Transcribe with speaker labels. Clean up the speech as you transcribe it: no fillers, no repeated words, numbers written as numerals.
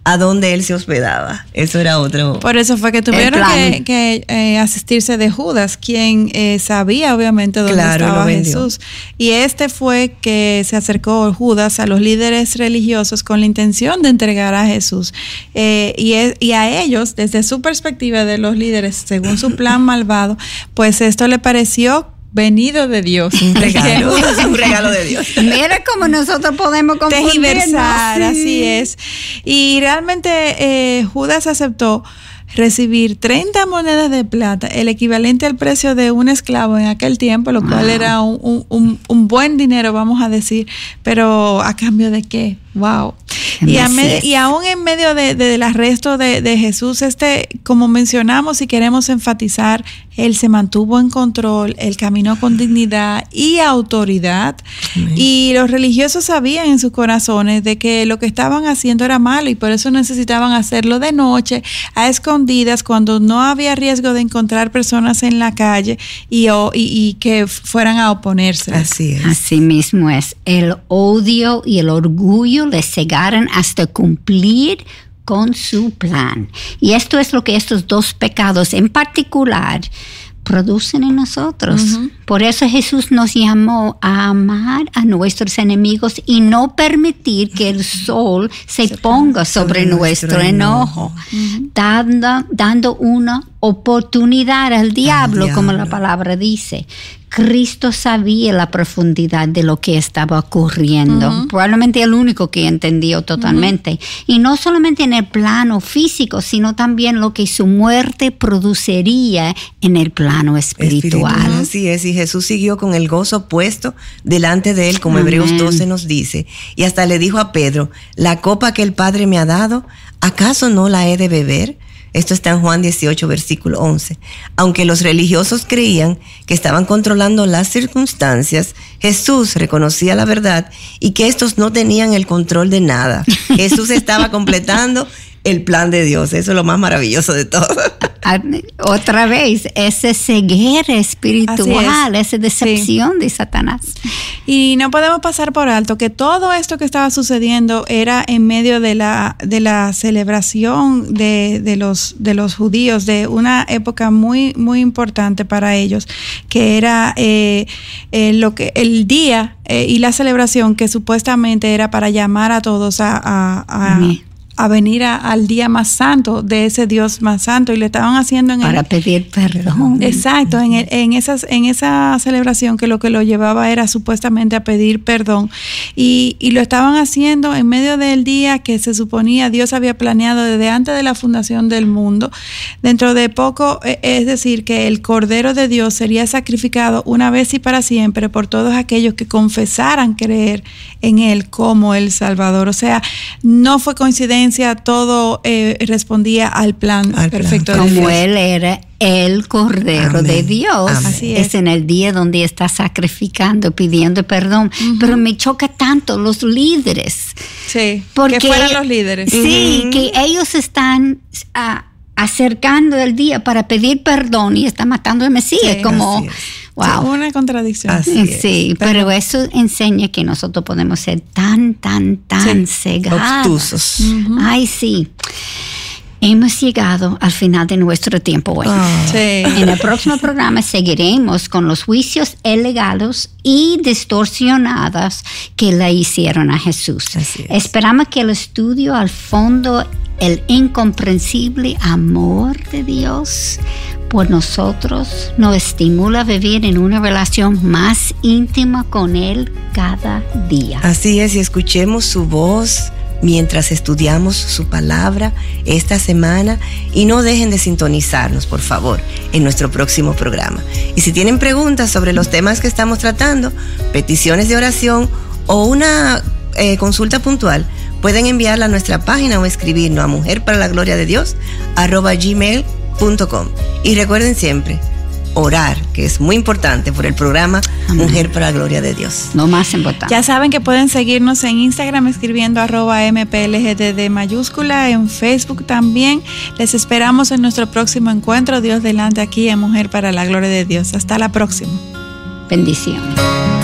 Speaker 1: a donde él se hospedaba. Eso era otro.
Speaker 2: Por eso fue que tuvieron que asistirse de Judas, quien sabía obviamente dónde estaba Jesús. Y fue que se acercó Judas a los líderes religiosos con la intención de entregar a Jesús. Y a ellos, desde su perspectiva de los líderes, según su plan malvado, pues esto le pareció venido de Dios.
Speaker 1: Un regalo de Dios.
Speaker 3: Mira cómo nosotros podemos confundirnos.
Speaker 2: Así es. Y realmente Judas aceptó recibir 30 monedas de plata, el equivalente al precio de un esclavo en aquel tiempo, lo cual era un buen dinero, vamos a decir, pero ¿a cambio de qué? ¡Wow! Y aún en medio del arresto de Jesús, como mencionamos y queremos enfatizar, él se mantuvo en control, él caminó con dignidad y autoridad. Amén. Y los religiosos sabían en sus corazones de que lo que estaban haciendo era malo y por eso necesitaban hacerlo de noche, a escondidas, cuando no había riesgo de encontrar personas en la calle y que fueran a oponerse.
Speaker 1: Así es.
Speaker 3: Así mismo es. El odio y el orgullo les cegaron hasta cumplir con su plan. Y esto es lo que estos dos pecados en particular producen en nosotros. Uh-huh. Por eso Jesús nos llamó a amar a nuestros enemigos y no permitir que el sol se ponga sobre nuestro enojo, uh-huh, dando una oportunidad al diablo, como la palabra dice. Cristo sabía la profundidad de lo que estaba ocurriendo. Uh-huh. Probablemente el único que entendió totalmente. Uh-huh. Y no solamente en el plano físico, sino también lo que su muerte produciría en el plano espiritual.
Speaker 1: Así es, y Jesús siguió con el gozo puesto delante de él, como Hebreos 12 nos dice. Y hasta le dijo a Pedro, la copa que el Padre me ha dado, ¿acaso no la he de beber? Esto está en Juan 18, versículo 11. Aunque los religiosos creían que estaban controlando las circunstancias, Jesús reconocía la verdad y que estos no tenían el control de nada. Jesús estaba completando el plan de Dios. Eso es lo más maravilloso de todo.
Speaker 3: Otra vez, esa ceguera espiritual, esa decepción de Satanás.
Speaker 2: Y no podemos pasar por alto que todo esto que estaba sucediendo era en medio de la celebración de los judíos, de una época muy, muy importante para ellos, que era el día y la celebración que supuestamente era para llamar a todos a venir al día más santo de ese Dios más santo, y lo estaban haciendo
Speaker 3: para pedir perdón.
Speaker 2: Exacto, en esa celebración que lo llevaba era supuestamente a pedir perdón, y lo estaban haciendo en medio del día que se suponía Dios había planeado desde antes de la fundación del mundo. Dentro de poco, es decir, que el Cordero de Dios sería sacrificado una vez y para siempre por todos aquellos que confesaran creer en Él como el Salvador. O sea, no fue coincidencia, todo respondía al plan perfecto de Dios.
Speaker 3: Como Él era el Cordero de Dios.
Speaker 2: Así
Speaker 3: es en el día donde está sacrificando, pidiendo perdón. Uh-huh. Pero me choca tanto los líderes.
Speaker 2: Sí, porque que fueran los líderes.
Speaker 3: Sí, uh-huh, que ellos están acercando el día para pedir perdón y están matando al Mesías. Sí, como... Wow.
Speaker 2: Sí, una contradicción.
Speaker 3: Sí, pero eso enseña que nosotros podemos ser tan cegados.
Speaker 1: Obtusos.
Speaker 3: Uh-huh. Ay, sí. Hemos llegado al final de nuestro tiempo hoy.
Speaker 2: Sí.
Speaker 3: En el próximo programa seguiremos con los juicios ilegales y distorsionados que le hicieron a Jesús. Esperamos que el estudio al fondo, el incomprensible amor de Dios por nosotros, nos estimula a vivir en una relación más íntima con Él cada día.
Speaker 1: Así es, y escuchemos su voz mientras estudiamos su palabra esta semana, y no dejen de sintonizarnos, por favor, en nuestro próximo programa. Y si tienen preguntas sobre los temas que estamos tratando, peticiones de oración o una consulta puntual, pueden enviarla a nuestra página o escribirnos a mujerparalagloriadeDios@gmail.com. Y recuerden siempre orar, que es muy importante, por el programa Mujer para la Gloria de Dios.
Speaker 3: Lo más importante.
Speaker 2: Ya saben que pueden seguirnos en Instagram escribiendo @mplgdd mayúscula, en Facebook también. Les esperamos en nuestro próximo encuentro. Dios delante aquí en Mujer para la Gloria de Dios. Hasta la próxima.
Speaker 3: Bendiciones.